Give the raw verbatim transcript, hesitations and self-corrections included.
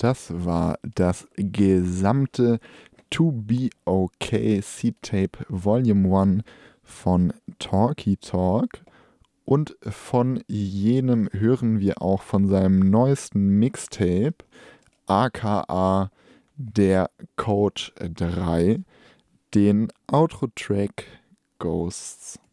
Das war das gesamte To Be Okay Seed Tape Volume eins von Talkie Talk. Und von jenem hören wir auch von seinem neuesten Mixtape, aka der Code drei, den Outro-Track Ghosts.